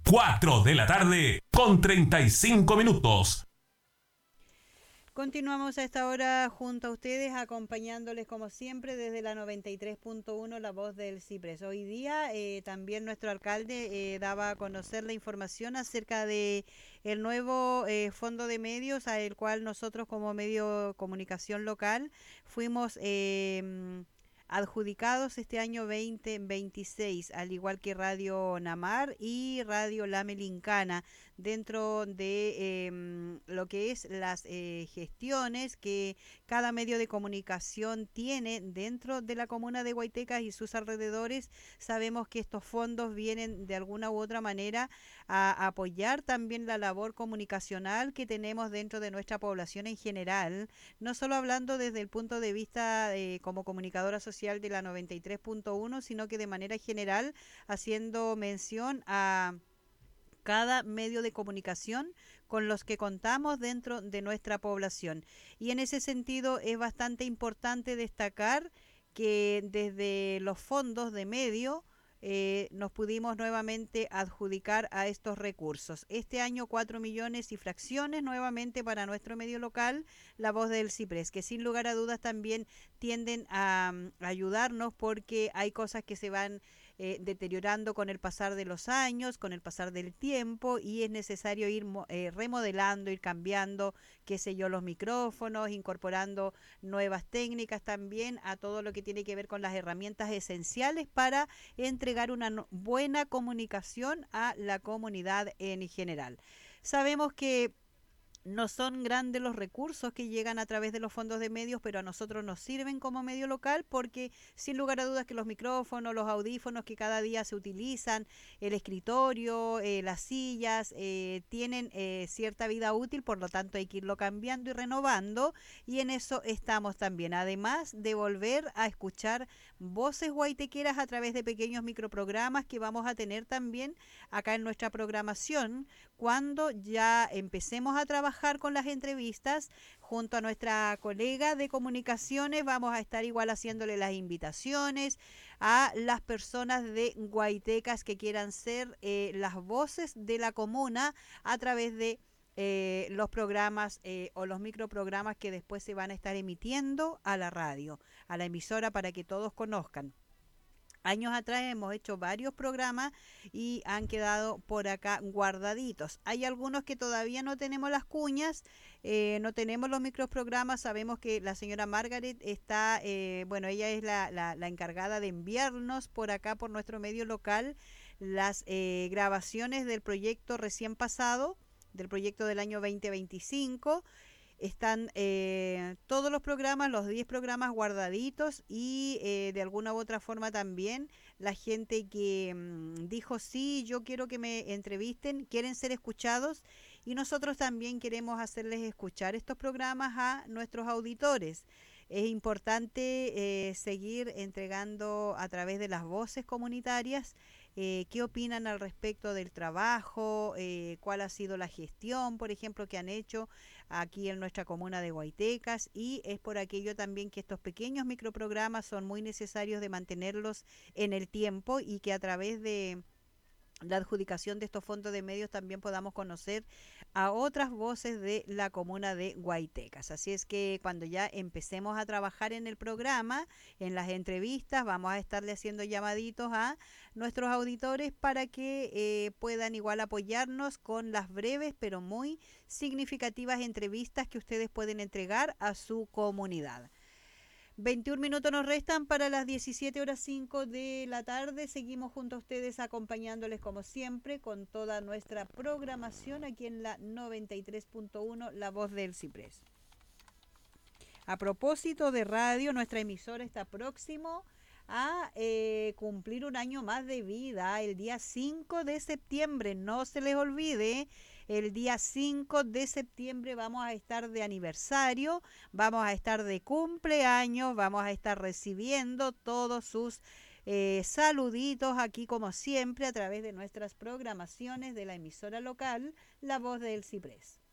4 de la tarde con 35 minutos. Continuamos a esta hora junto a ustedes, acompañándoles como siempre desde la 93.1, La Voz del Ciprés. Hoy día también nuestro alcalde daba a conocer la información acerca de el nuevo fondo de medios al cual nosotros como medio de comunicación local fuimos adjudicados este año 2026, al igual que Radio Namar y Radio La Melincana, dentro de lo que es las gestiones que cada medio de comunicación tiene dentro de la comuna de Guaitecas y sus alrededores. Sabemos que estos fondos vienen de alguna u otra manera a apoyar también la labor comunicacional que tenemos dentro de nuestra población en general, no solo hablando desde el punto de vista como comunicadora social de la 93.1, sino que de manera general haciendo mención a cada medio de comunicación con los que contamos dentro de nuestra población. Y en ese sentido es bastante importante destacar que desde los fondos de medio nos pudimos nuevamente adjudicar a estos recursos. Este año 4 millones y fracciones nuevamente para nuestro medio local, La Voz del Ciprés, que sin lugar a dudas también tienden a ayudarnos porque hay cosas que se van deteriorando con el pasar de los años, con el pasar del tiempo, y es necesario ir remodelando, ir cambiando, qué sé yo, los micrófonos, incorporando nuevas técnicas también a todo lo que tiene que ver con las herramientas esenciales para entregar una buena comunicación a la comunidad en general. Sabemos que no son grandes los recursos que llegan a través de los fondos de medios, pero a nosotros nos sirven como medio local porque sin lugar a dudas que los micrófonos, los audífonos que cada día se utilizan, el escritorio, las sillas, tienen cierta vida útil, por lo tanto hay que irlo cambiando y renovando, y en eso estamos también, además de volver a escuchar voces guaitequeras a través de pequeños microprogramas que vamos a tener también acá en nuestra programación cuando ya empecemos a trabajar con las entrevistas junto a nuestra colega de comunicaciones. Vamos a estar igual haciéndole las invitaciones a las personas de Guaitecas que quieran ser las voces de la comuna a través de los programas o los microprogramas que después se van a estar emitiendo a la radio, a la emisora, para que todos conozcan. Años atrás hemos hecho varios programas y han quedado por acá guardaditos. Hay algunos que todavía no tenemos las cuñas, no tenemos los microprogramas. Sabemos que la señora Margaret está, bueno, ella es la encargada de enviarnos por acá, por nuestro medio local, las grabaciones del proyecto recién pasado, del proyecto del año 2025. Están todos los programas, los 10 programas guardaditos, y de alguna u otra forma también la gente que dijo sí, yo quiero que me entrevisten, quieren ser escuchados, y nosotros también queremos hacerles escuchar estos programas a nuestros auditores. Es importante seguir entregando a través de las voces comunitarias qué opinan al respecto del trabajo, cuál ha sido la gestión, por ejemplo, que han hecho aquí en nuestra comuna de Guaitecas, y es por aquello también que estos pequeños microprogramas son muy necesarios de mantenerlos en el tiempo, y que a través de la adjudicación de estos fondos de medios también podamos conocer a otras voces de la comuna de Guaitecas. Así es que cuando ya empecemos a trabajar en el programa, en las entrevistas, vamos a estarle haciendo llamaditos a nuestros auditores para que puedan igual apoyarnos con las breves pero muy significativas entrevistas que ustedes pueden entregar a su comunidad. 21 minutos nos restan para las 17:05 de la tarde. Seguimos junto a ustedes acompañándoles como siempre con toda nuestra programación aquí en la 93.1, La Voz del Ciprés. A propósito de radio, nuestra emisora está próximo a cumplir un año más de vida el día 5 de septiembre. No se les olvide, el día 5 de septiembre vamos a estar de aniversario, vamos a estar de cumpleaños, vamos a estar recibiendo todos sus saluditos aquí como siempre a través de nuestras programaciones de la emisora local La Voz del Ciprés.